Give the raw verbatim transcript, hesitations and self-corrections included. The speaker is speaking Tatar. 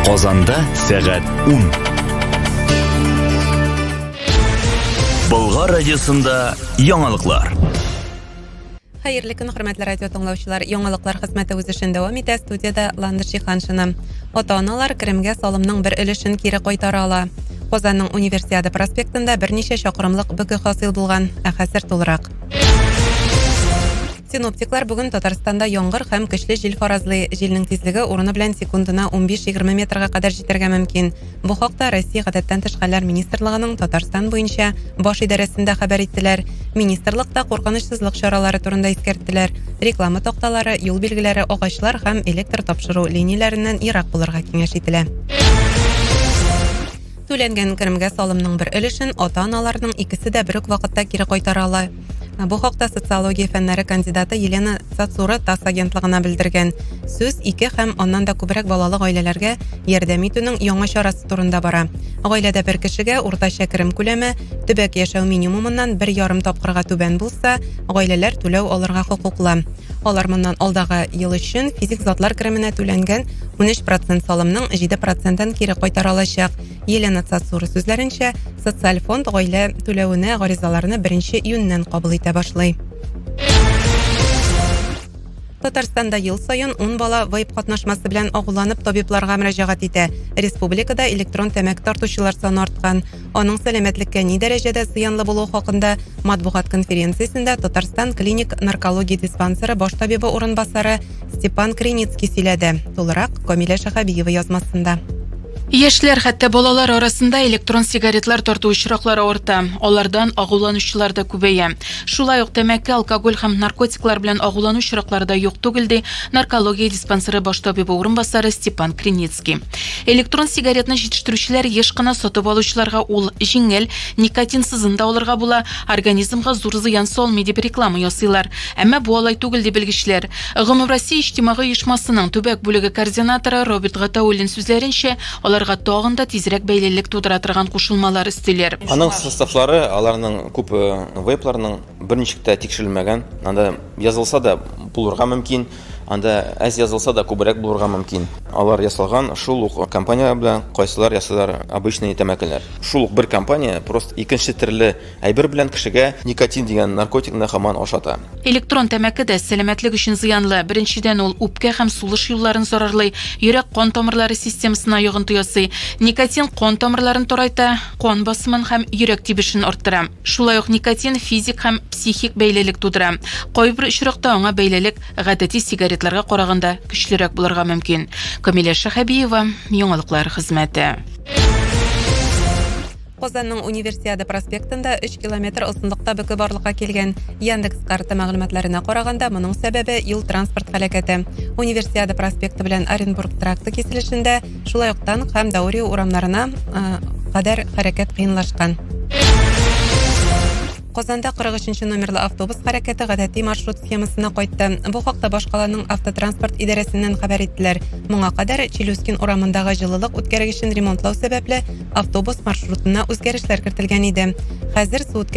Казанда сәгать ун. Болгар радиосында яңалыклар. Хәерле көн, хөрмәтле радио тыңлаучылар. Яңалыклар хезмәте үз эшен дәвам итә. Студиядә Ландыш Шиханшина. Ата-аналар Кремгә салымның бер өлешен кире кайтара ала. Казанның Универсиада проспектында берничә чакрымлык бөкө хасил булган, ә хәзер тулырак. Синоптиклар бүген Татарстанда яңгыр һәм көчле җил фаразлый. Җилнең тизлеге урыны белән секундына ун биш егерме метрга кадәр җитәргә мөмкин. Бу хакта Россия гадәттән тыш хәлләр министрлыгының Татарстан буенча баш идарәсендә хәбәр иттеләр. Министрлыкта куркынычсызлык чаралары турында искәрттеләр. Реклама такталары, юл билгеләре, агачлар һәм электр тапшыру линияләреннән ерак булырга киңәш ителә. Түләнгән Кремгә салымның бер өлешен ата-аналарның икесе дә бер үк вакытта кире кайтара ала. Бу хакта социология фәннәре кандидаты Елена Цацура ТАСС агентлыгына белдергән. Сүз ике һәм аннан да күбрәк балалы гаиләләргә ярдәм итүнең яңа чарасы турында бара. Гаиләдә бер кешегә уртача керем күләме төбәк яшәү минимумыннан бер ярым тапкырга түбән булса, гаиләләр түләү алырга хокуклы. Алар моннан алдагы ел өчен физик затлар кеременә түләнгән ун өч процент салымның җиде проценттан кире кайтара алачак. Елена Цацура сүзләренчә, социаль фонд гаилә түләвенә гаризаларны беренче июньнән кабул итә башлый. Татарстанда ел сайын ун бала вейп катнашмасы белән агуланып табибларга мөрәҗәгать итә. Республикада электрон тәмәк тартучылар саны арткан. Аның сәламәтлеккә ни дәрәҗәдә зыянлы булуы хакында матбугат конференциясендә Татарстан клиник наркология диспансеры баш табибы урынбасары Степан Криницкий сөйләде. Тулырак Камилә Шахабиева язмасында. Яшьләр, хәтта балалар арасында электрон сигаретлар тарту очраклары арта. Алардан агуланучылар да күбәя. Шулай ук тәмәке, алкоголь һәм наркотиклар белән агулану очраклары да юк түгел ди наркология диспансеры баш табибы урынбасары Степан Криницкий. Электрон сигаретны җитештерүчеләр еш кына сатып алучыларга ул җиңел, никотинсызын да алырга була, организмга зур зыян салмый дип реклама ясыйлар. Әмма бу алай түгел ди белгечләр. Гомумроссия иҗтимагый оешмасының төбәк бүлеге координаторы Роберт Гатауллин сүзләренчә, аларга тагын да тизрәк бәйлелек тудыра торган кушылмалар истиләр. Аның составлары, аларның күп вейпларның берничек тә тикшерелмәгән. Анда язылса да булырга мөмкин, анда әз язылса да күбрәк булырга мөмкин. Алар ясалган шул ук компания белән кайсылар ясалар обычный тәмәкеләр. Шул ук бер компания просто икенче төрле әйбер белән кешегә никотин дигән наркотикны һаман ашата. Электрон тәмәке дә сәламәтлек өчен зыянлы. Беренчедән ул үпкә һәм сулыш юлларын зарарлый, йөрәк кан тамырлары системасына йогынты ясый. Никотин кан тамырларын тарайта, кан басымын һәм йөрәк тибешен арттыра. Шулай ук никотин физик һәм психик бәйлелек тудыра. Кайбер очракта аңа бәйлелек гадәти сигаретларга караганда көчлерәк булырга мөмкин. Камилә Шахабиева, яңалыклар хезмәте. Казанның Универсиада проспектында өч километр озынлыкта бөкө барлыкка килгән. Яндекс карта мәгълүматларына караганда, моның сәбәбе юл транспорт һәлакәте. Универсиада проспекты белән Оренбург тракты киселешендә шулай ук Танк һәм Даурия урамнарына кадәр хәрәкәт кыенлашкан. Казанда кырык өченче номерлы автобус хәрәкәте гадәти маршрут схемасына кайтты. Бу хакта башкаланың автотранспорт идарәсеннән хәбәр иттеләр. Моңа кадәр Челюскин урамындагы җылылык үткәргечен ремонтлау сәбәпле автобус маршрутына үзгәрешләр кертелгән иде. Хәзер су